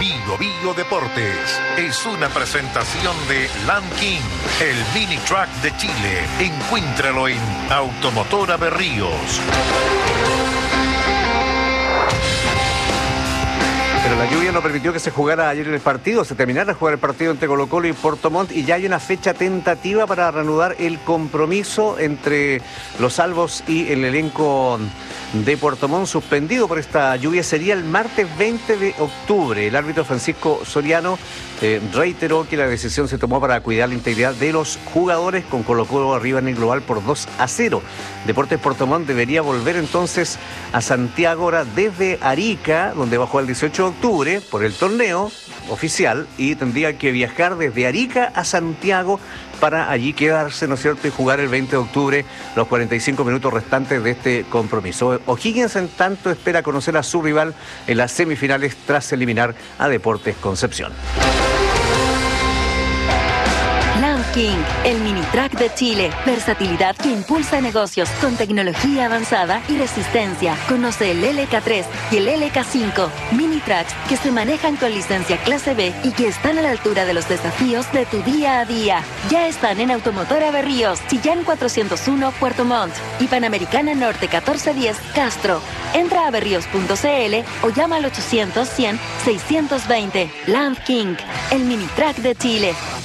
Bio Bio Deportes es una presentación de Land King, el mini truck de Chile. Encuéntralo en Automotora Berríos. Pero la lluvia no permitió que se jugara ayer el partido, se terminara de jugar el partido entre Colo-Colo y Puerto Montt, y ya hay una fecha tentativa para reanudar el compromiso entre los salvos y el elenco de Puerto Montt, suspendido por esta lluvia. Sería el martes 20 de octubre. El árbitro Francisco Soriano reiteró que la decisión se tomó para cuidar la integridad de los jugadores, con Colo-Colo arriba en el global por 2-0. Deportes Puerto Montt debería volver entonces a Santiago ahora desde Arica, donde va a jugar el 18 de octubre por el torneo oficial, y tendría que viajar desde Arica a Santiago para allí quedarse, ¿no es cierto?, y jugar el 20 de octubre los 45 minutos restantes de este compromiso. O'Higgins, en tanto, espera conocer a su rival en las semifinales tras eliminar a Deportes Concepción. Land King, el mini truck de Chile. Versatilidad que impulsa negocios con tecnología avanzada y resistencia. Conoce el LK3 y el LK5. Mini trucks que se manejan con licencia clase B y que están a la altura de los desafíos de tu día a día. Ya están en Automotora Berríos, Chillán 401, Puerto Montt y Panamericana Norte 1410, Castro. Entra a berríos.cl o llama al 800-100-620. Land King, el mini truck de Chile.